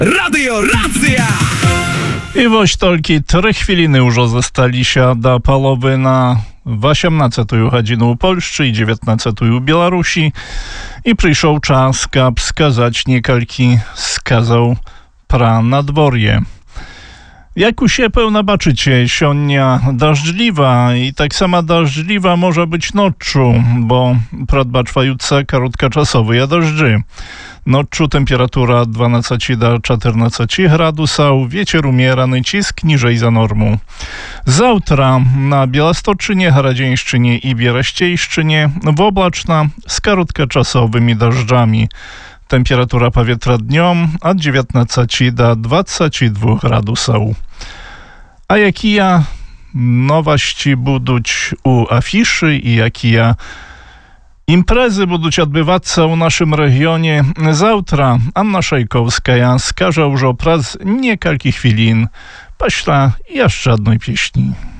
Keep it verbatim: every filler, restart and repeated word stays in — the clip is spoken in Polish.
Radio Racja! I woś tolki trzy chwiliny już zostali się do połowy na osiemnastą godzinę u Polsce i dziewiętnastą u Białorusi. I przyszł czas, kab skazać niekalki skazał pra nadworje. Jak u siebie nabaczycie, sionia dażdżliwa i tak sama dażdżliwa może być noczu, bo pradbaczwające krótkoczasowe deszczy. Noczu temperatura dwanaście do czternastu gradusów, wiecier umierany, cisk niżej za normą. Zawtra na Białostoczynie, Haradziejszczynie i Bieraściejszczynie oblaczna z krótkoczasowymi deszczami. Temperatura powietrza dniom od dziewiętnastu do dwudziestu dwóch gradusów. A jakie nowości będą u afiszy i jakie imprezy będą odbywać się w naszym regionie zawtra, Anna Szajkowska skaże już o praz niekalki chwilin, paśla jeszcze jednej pieśni.